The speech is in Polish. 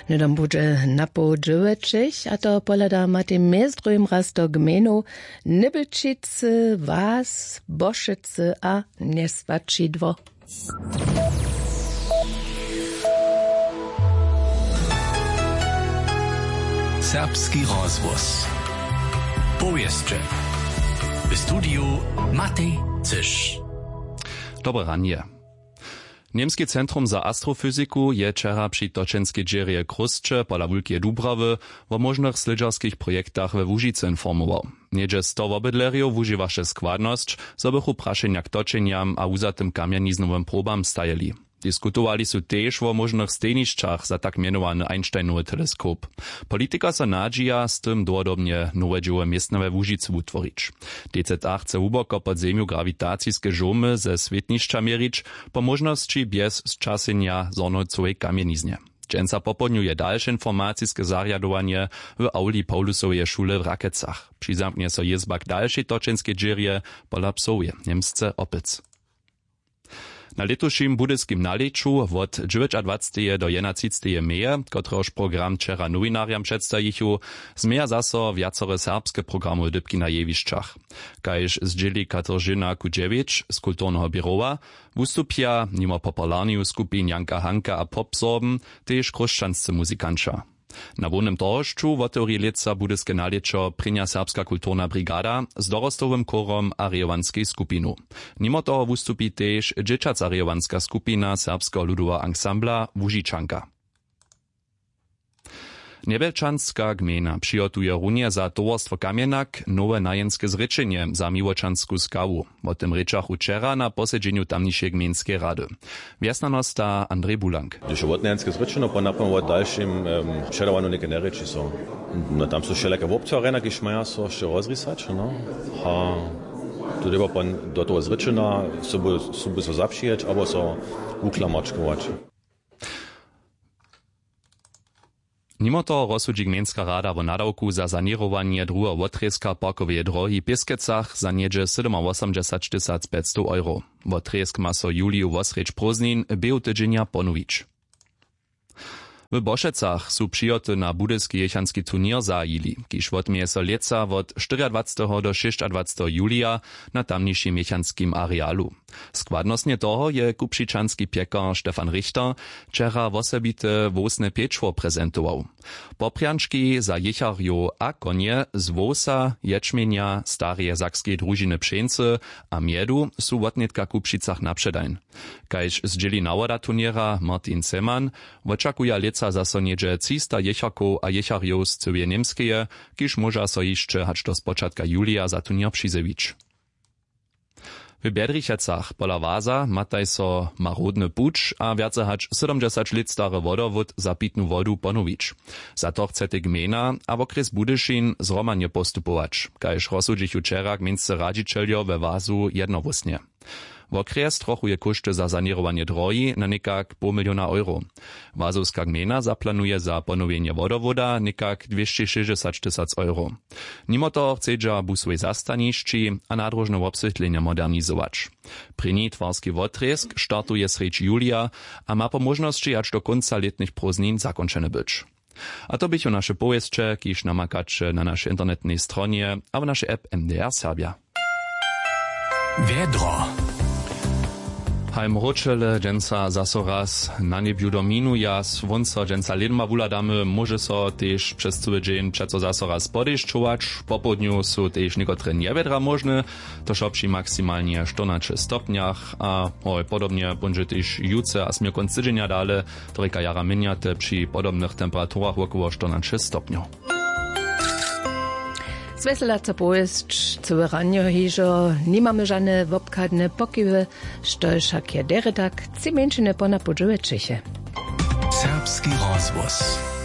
Nedam bude napodžovačeš, a to polada mati mezdrojim rasto gmenu, Nibelčice, Vas, Bošice a Nesvačidvo. Serbski rozvoz. Powieszcze. W studiu Matej Cysz. Dobre ranie. Niemskie Centrum za Astrofyziku je wczera przy Toczenskie dzierie Kruscze pola Wulkie Dubrawy o możnych slidżarskich projektach we Łužice informował. Niedzie 100 obydleriów używaše składność, so bychu praszenia k toczeniam a uzatym kamienisnowym probam stajeli. Diskutowali su też o możnych stejniszczach za tak mianowany Einsteinowy teleskop. Polityka sa nadzieja z tym dłodobnie nowe dzieło miestnowe w Łužicy utworić. DZA chce uboko pod ziemiu grawitacijskie žomy ze svetnišća merić, po możności bez zczasenia zornocowej kamieniznie. Dżęca popodniuje dalsze informacyjskie zariadowanie w auli Paulusowej szule w Rakecach. Przyzamknie so jezbak dalsze toczenskie dzierie pola Psowie, Niemsce Opyc. Na letošim budyskim naleczu od 29. do 31. meje, kotreż program wczera nowinariam przedstawichu, zmieja zaso wiacore serbskie programy dybki na jewiszczach. Kajż zdzieli Katarzyna Kudziewicz z Kulturnego Birowa, wystupia mimo popularnych skupin Janka Hanka a Popsorben, też chrześcijańscy muzykanci. Na wolnym dorożczu otworí leca budyskie naleczo Prynja Serbska Kulturna Brigada z dorostowym korom Ariowanskiej skupinu. Mimo toho wystupi też dzieciac-ariowanska skupina Serbskiego Ludowego Ansambla Łužičanka. Nebelčanska gmena přijotuje runie za towarstwo Kamienak nowe najenskie zrečenje za Miłočansku skawu. O tym rečachu wczera na posiedzeniu tamniejszej gmenskiej rady. Wjasnanosta Andrzej Bulank. Když je najenskie zrečeno, pa napam o dalším předavanu neke nereči so. No tam so všeleke voptvarena, kiž maja so še rozrisać, no. A tu treba pa do toho zrečena, so by so zapšijeć, abo so uklamačkovač. Mimo toho rozsudzi gmenská rada o nadawku za sanierowanie druhého wotreska parkowej drohy w Pieskecach za niedzie 87 500 euro. Wotresk ma so Juliu Wosreč Proznin był tydzienia ponowić. W Bošecach su přijoty na budyski jechanski turnier zajili, kiž odmieje so leca od 24. do 26. julia na tamniejszym jechanskim arealu. Składnostnie toho je kupšičanski piekar Stefan Richter wczera wosebite wosne pieczwo prezentował. Poprianczki za jecharjo a konie z wosa, ječmenja, starie sakskiej družiny pšence a miedu su w odnetka kupšicach napředajn. Kajž zdzieli nawoda turniera Martin Zeman, oczakuje leca zaso niedzie 300 jecharków a jecharjów z całej Niemskeje, kiž może so jeszcze hać do spočatka julia za turnier přizewić. W Biedrichecach pola Waza mataj so marodny pucz a wiace hać 70 lat stary wodowód za pitnu wodu ponowić. Za to chcete gmena a w okres Budyszin zromanie postupować, kajż rozsudžichu wczera gmenscy radzicieljo we Wazu jednowusnie. W okres trochu je koszty za sanierowanie drogi na nekak $500 000 euro. Wazowska gmena zaplanuje za ponowienie wodowoda nekak 260 000 euro. Mimo toho chcedža busoj zastanišči a nadrožne obsytlenie modernizować. Pryni twarski wotresk startuje sreč julia a ma po możności aż do końca letnych prózdnin zakończony być. A to bychu nasze powieszcze, kiż namakacze na naszej internetnej stronie, a w naszej app MDR Serbia. Wiedro. Hajm ročele, dženca zaso raz na nebiu dominuja, svonca dženca ledma vuladamy, może so też przez cały dzień przeco zaso raz podešćować. Po południu są też niekotre niewiedra możne, to szopši maksymalnie 14 stopniach, a podobnie będzie też juce, a smie konc tydzienia dale, to reka jara miniate przy podobnych temperaturach około 14 stopniów. Zweselaca pojeść, całe ranio hižo, nimamy żadne wopkadne pokiwy, sztolszak je deretak, cimenčine pona podżowe Čeche. Serbski rozvoz.